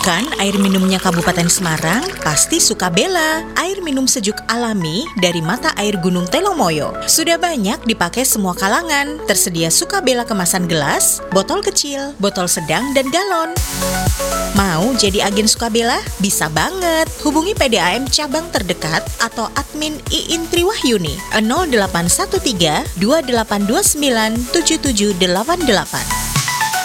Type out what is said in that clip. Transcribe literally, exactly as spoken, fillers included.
Bukan air minumnya Kabupaten Semarang, pasti Sukabela, air minum sejuk alami dari mata air Gunung Telomoyo. Sudah banyak dipakai semua kalangan, tersedia Sukabela kemasan gelas, botol kecil, botol sedang, dan galon. Mau jadi agen Sukabela? Bisa banget. Hubungi P D A M cabang terdekat atau admin Iin Triwahyuni nol delapan satu tiga dua delapan dua sembilan tujuh tujuh delapan delapan.